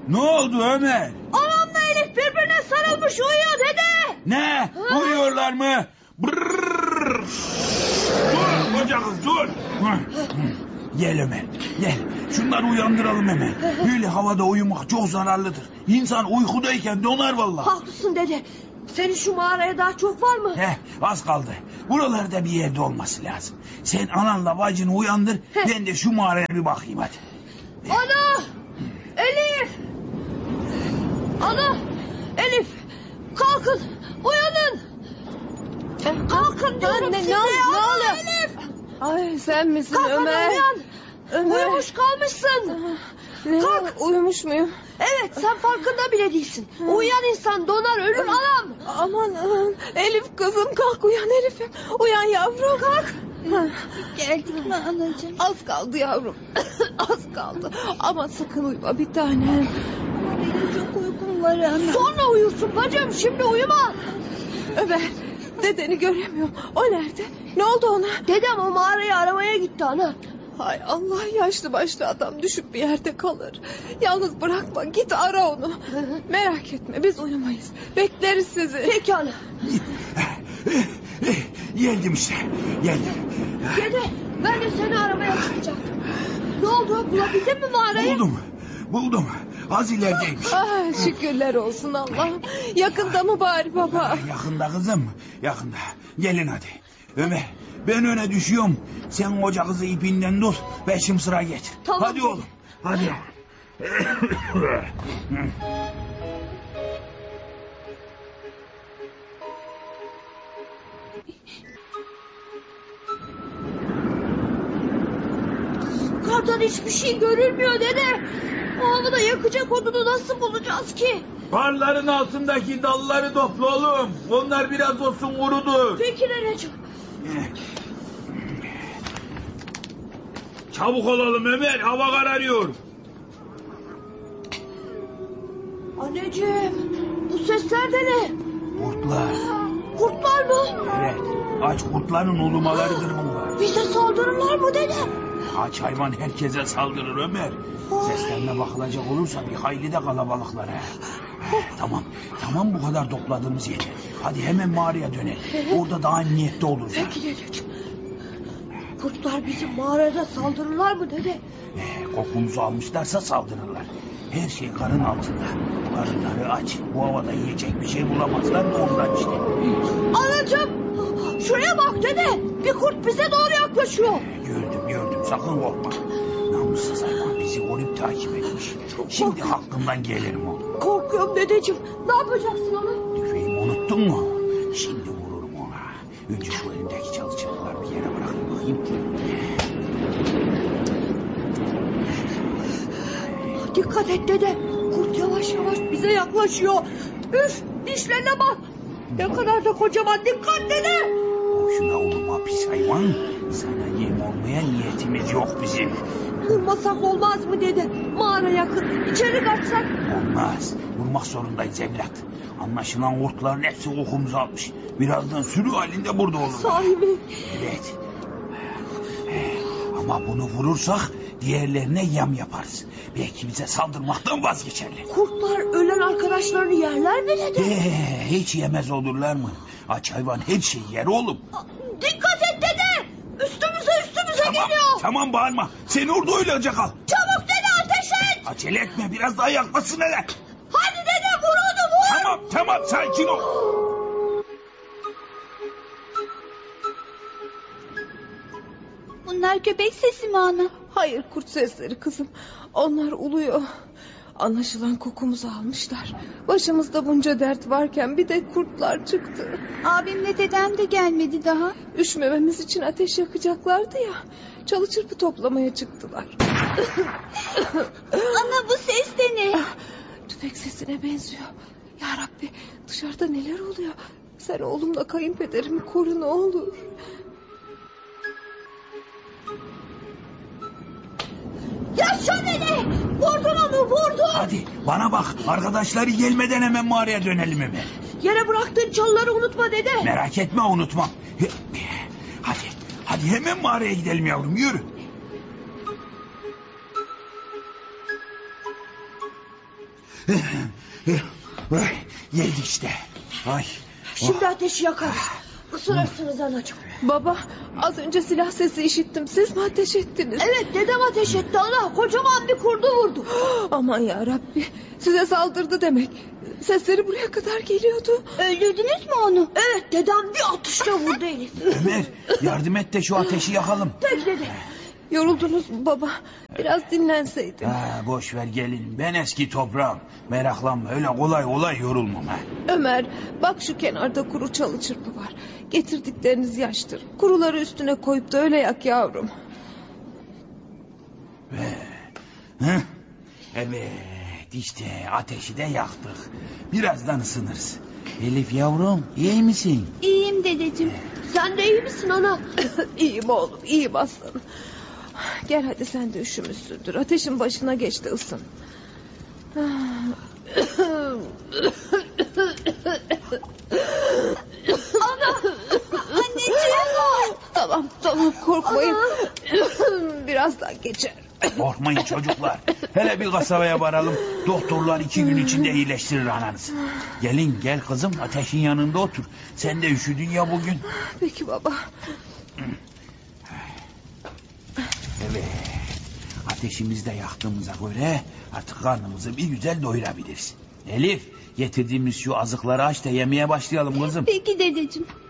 Ne oldu Ömer? Anamla Elif birbirine sarılmış uyuyor dede. Ne? Uyuyorlar mı? Brrrr. Dur koca kız dur. Gel Ömer gel. Şunları uyandıralım hemen. Böyle havada uyumak çok zararlıdır. İnsan uykudayken donar vallahi. Haklısın dede. Senin şu mağaraya daha çok var mı? Az kaldı. Buralarda bir yerde olması lazım. Sen ananla bacını uyandır. Ben de şu mağaraya bir bakayım hadi. Ana! Elif! Ana! Elif! Kalkın! Uyanın! Kalkın diyorum size! Ne oluyor? Elif! Ay sen misin Kalk Ömer? uyan! Ömer. Uyumuş kalmışsın! Ne? Kalk. Uyumuş muyum? Evet sen farkında bile değilsin. Uyuyan insan donar ölür anam! Aman Elif kızım kalk uyan Elif'im. Uyan yavrum. Kalk. Geldik mi anacığım? Az kaldı yavrum. Az kaldı. Ama sakın uyuma bir tanem. Ama benim çok uykum var ana. Sonra uyursun bacım şimdi uyuma. Ömer dedeni göremiyorum. O nerede? Ne oldu ona? Dedem o mağarayı aramaya gitti ana. Hay Allah yaşlı başlı adam düşüp bir yerde kalır. Yalnız bırakma git ara onu. Merak etme biz uyumayız. Bekleriz sizi. Peki ana. Geldim işte. Geldim. Dede ben de seni aramaya çıkacaktım. Ne oldu bulabildin mi mağarayı? Buldum. Az ilerideymiş. Ah, şükürler olsun Allah'ım. Yakında mı bari baba? Yakında kızım. Yakında. Gelin hadi. Ömer ben öne düşüyorum. Sen koca kızı ipinden tut. Beşim sıra geç. Tamam. Hadi oğlum. Hadi. Kardan hiçbir şey görülmüyor dede. O havada yakacak odunu nasıl bulacağız ki? Karların altındaki dalları topla oğlum. Onlar biraz olsun kurudur. Peki dedeciğim. Çabuk olalım Ömer. Hava kararıyor. Anneciğim bu sesler de ne? Kurtlar. Kurtlar mı? Evet. Aç kurtların ulumalarıdır bunlar. Bize saldırırlar mı dede? Aç hayvan herkese saldırır Ömer. Seslerine bakılacak olursa bir hayli de kalabalıklar ha. Tamam bu kadar topladığımız yeter. Hadi hemen mağaraya dönelim. Orada daha emniyette oluruz. Peki dedeciğim. Kurtlar bizim mağarada saldırırlar mı dede? Kokumuzu almışlarsa saldırırlar. Her şey karın altında. Karınları aç. Bu havada yiyecek bir şey bulamazlar da ondan işte. Anacığım şuraya bak dede. Bir kurt bize doğru yaklaşıyor. Gördüm sakın korkma. Namussuz hayvan bizi koruyup takip etmiş. Şimdi hakkından gelirim o. Korkuyorum dedeciğim. Ne yapacaksın onu? Tüfeğimi unuttun mu? Şimdi vururum ona. Önce şu elimdeki çalı çapılar bir yere bırakayım bakayım. Dikkat et dede. Kurt yavaş yavaş bize yaklaşıyor. Üf dişlerine bak. Ne kadar da kocaman dikkat dede. Boşuna olma pis hayvan. Sana yem olmaya niyetimiz yok bizim. Vurmasak olmaz mı dede? Mağara yakın. İçeri kaçsak. Olmaz. Vurmak zorundayız evlat. Anlaşılan kurtların hepsi kokumuzu almış. Birazdan sürü halinde burada olurlar. Sahi mi? Evet. Ama bunu vurursak diğerlerine yem yaparız. Belki bize saldırmaktan vazgeçerler. Kurtlar ölen arkadaşlarını yerler mi dede? Hiç yemez olurlar mı? Aç hayvan her şeyi yer oğlum. Dikkat et dede. Üstümüze geliyor. Tamam bağırma. Seni orada öylece kal. Çabuk dede ateş et. Acele etme biraz daha yaklaşsın hele. Hadi dede vur onu vur. Tamam sakin ol. Bunlar köpek sesi mi ana? Hayır kurt sesleri kızım. Onlar uluyor. Anlaşılan kokumuzu almışlar. Başımızda bunca dert varken bir de kurtlar çıktı. Abimle dedem de gelmedi daha. Üşümememiz için ateş yakacaklardı ya. Çalı çırpı toplamaya çıktılar. Ana bu ses de ne? Tüfek sesine benziyor. Ya Rabbi dışarıda neler oluyor? Sen oğlumla kayınpederimi koru ne olur. Yaşa dede. Vurdun onu vurdun. Hadi bana bak. Arkadaşları gelmeden hemen mağaraya dönelim hemen. Yere bıraktığın çalıları unutma dede. Merak etme unutmam. Hadi hemen mağaraya gidelim yavrum yürü. Geldik işte. Ay. Şimdi ateşi yakarız. Isırırsınız anacığım. Baba, az önce silah sesi işittim. Siz mi ateş ettiniz? Evet, dedem ateş etti ana. Kocaman bir kurdu vurdu. Aman ya Rabbi, size saldırdı demek. Sesleri buraya kadar geliyordu. Öldürdünüz mü onu? Evet, dedem bir atışla vurdu Elif. Ömer, yardım et de şu ateşi yakalım. Peki dede. Yoruldunuz mu baba? Biraz dinlenseydim. Boş ver gelin. Ben eski toprağım. Meraklanma, öyle kolay kolay yorulmam. Ha. Ömer, bak şu kenarda kuru çalı çırpı var. Getirdikleriniz yaştır. Kuruları üstüne koyup da öyle yak yavrum. Hı? Evet, işte ateşi de yaktık. Birazdan ısınırız. Elif yavrum, iyi misin? İyiyim dedeciğim. Sen de iyi misin ana? İyiyim oğlum, iyiyim aslanım. Gel hadi, sen de üşümüşsündür. Ateşin başına geç de ısın. Anneciğim. Tamam korkmayın. Birazdan geçer. Korkmayın çocuklar. Hele bir kasabaya varalım. Doktorlar 2 gün içinde iyileştirir ananızı. Gelin gel kızım, ateşin yanında otur. Sen de üşüdün ya bugün. Peki baba. Evet. Ateşimizi de yaktığımıza göre artık karnımızı bir güzel doyurabiliriz. Elif, getirdiğimiz şu azıkları aç da yemeye başlayalım kızım. Peki dedeciğim.